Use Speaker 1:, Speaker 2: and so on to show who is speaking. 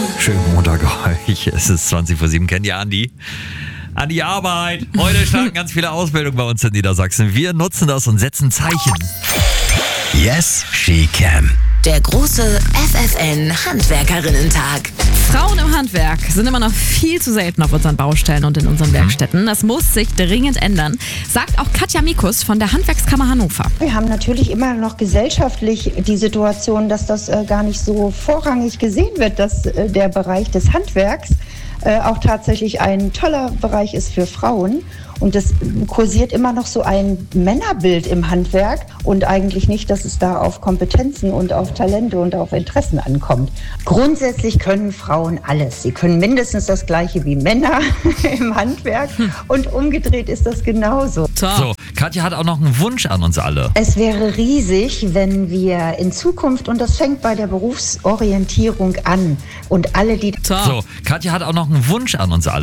Speaker 1: Schönen Montag euch. Es ist 20:07. Kennt ihr Andi? An die Arbeit. Heute starten ganz viele Ausbildungen bei uns in Niedersachsen. Wir nutzen das und setzen Zeichen.
Speaker 2: Yes, she can.
Speaker 3: Der große FFN-Handwerkerinnen-Tag.
Speaker 4: Frauen im Handwerk sind immer noch viel zu selten auf unseren Baustellen und in unseren Werkstätten. Das muss sich dringend ändern, sagt auch Katja Mikus von der Handwerkskammer Hannover.
Speaker 5: Wir haben natürlich immer noch gesellschaftlich die Situation, dass das gar nicht so vorrangig gesehen wird, dass der Bereich des Handwerks auch tatsächlich ein toller Bereich ist für Frauen. Und es kursiert immer noch so ein Männerbild im Handwerk und eigentlich nicht, dass es da auf Kompetenzen und auf Talente und auf Interessen ankommt. Grundsätzlich können Frauen alles. Sie können mindestens das Gleiche wie Männer im Handwerk und umgedreht ist das genauso.
Speaker 1: So, Katja hat auch noch einen Wunsch an uns alle.
Speaker 5: Es wäre riesig, wenn wir in Zukunft, und das fängt bei der Berufsorientierung an, und alle, die...
Speaker 1: So, Katja hat auch noch einen Wunsch an uns alle.